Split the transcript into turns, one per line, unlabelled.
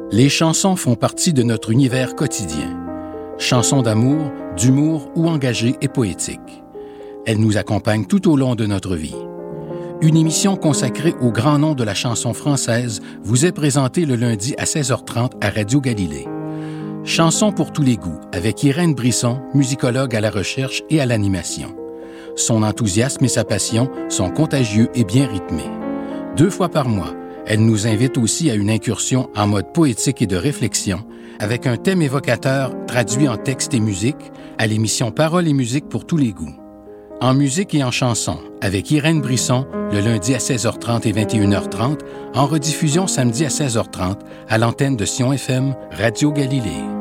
Les chansons font partie de notre univers quotidien. Chansons d'amour, d'humour ou engagées et poétiques. Elles nous accompagnent tout au long de notre vie. Une émission consacrée au grand nom de la chanson française vous est présentée le lundi à 16h30 à Radio Galilée. Chansons pour tous les goûts, avec Irène Brisson, musicologue à la recherche et à l'animation. Son enthousiasme et sa passion sont contagieux et bien rythmés. 2 fois par mois, elle nous invite aussi à une incursion en mode poétique et de réflexion, avec un thème évocateur traduit en texte et musique à l'émission Paroles et musique pour tous les goûts. En musique et en chanson, avec Irène Brisson, le lundi à 16h30 et 21h30, en rediffusion samedi à 16h30 à l'antenne de Sion FM, Radio Galilée.